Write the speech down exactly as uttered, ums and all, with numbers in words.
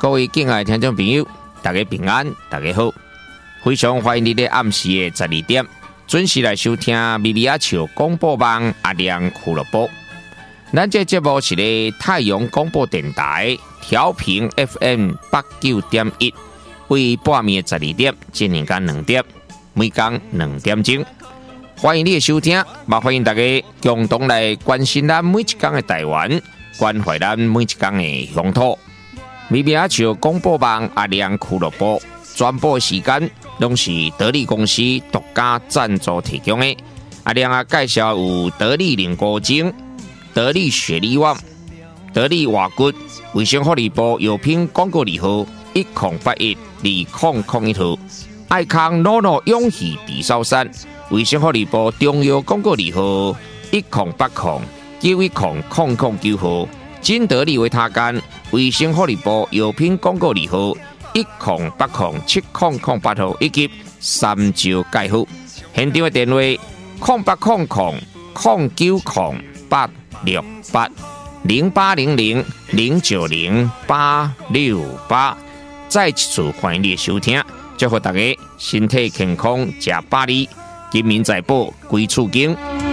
各位敬爱的听众朋友，大家平安，大家好，非常欢迎你在暗时的十二点准时来收听咪咪阿笑广播网阿亮俱乐部。咱这节目是咧太阳广播电台调频 F M 八九点一，为半暝的十二点进行到两点，每天两点钟。欢迎你的收听，也欢迎大家共同来关心咱每一天的台湾，关怀咱每一天的乡土。咪咪阿笑广播网阿亮俱乐部全部时间拢是得力公司独家赞助提供的。阿亮啊，介绍有得力凝固精、得力雪力旺、得力瓦骨、卫生福利部药品广告二号一零八一二零零一号，爱康诺诺勇气地sau山。卫生福利部中药广告二号一零八零九一零零零九号，金得利维他干卫生福利部药品广告二号一零八零七零零八号，以及三九介护。现场的电话零八零零零九零八六八零八零零零九零八六八。再一次欢迎你的收听，祝福大家身体健康，吃百里。金民财宝归厝经。